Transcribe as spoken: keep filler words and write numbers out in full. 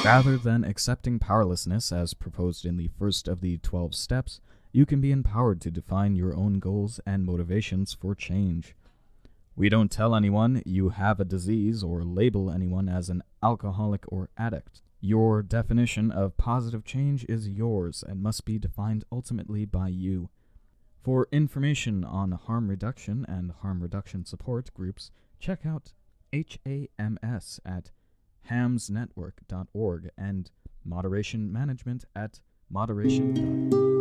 Rather than accepting powerlessness as proposed in the first of the twelve steps, you can be empowered to define your own goals and motivations for change. We don't tell anyone you have a disease or label anyone as an alcoholic or addict. Your definition of positive change is yours and must be defined ultimately by you. For information on harm reduction and harm reduction support groups, check out H A M S at hams network dot org and Moderation Management at moderation dot org.